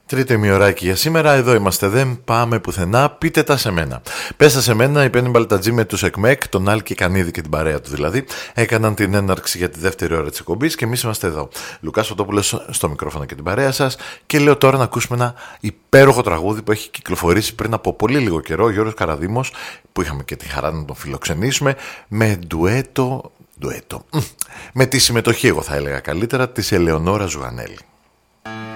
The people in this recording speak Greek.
Τρίτο ημιωράκι για σήμερα. Εδώ είμαστε, δεν πάμε πουθενά. Πείτε τα σε μένα. Πες τα σε μένα. Η Πέννη Μπαλτατζή με τους ΕΚΜΕΚ, τον Άλκη Κανίδη και την παρέα του δηλαδή, έκαναν την έναρξη για τη δεύτερη ώρα της εκπομπής και εμείς είμαστε εδώ. Λουκάς Φωτόπουλος στο μικρόφωνο και την παρέα σας. Και λέω τώρα να ακούσουμε ένα υπέροχο τραγούδι που έχει κυκλοφορήσει πριν από πολύ λίγο καιρό. Ο Γιώργος Καραδήμος, που είχαμε και τη χαρά να τον φιλοξενήσουμε, με ντουέτο. Με τη συμμετοχή, εγώ θα έλεγα καλύτερα, της Ελεονόρα Ζουγανέλη.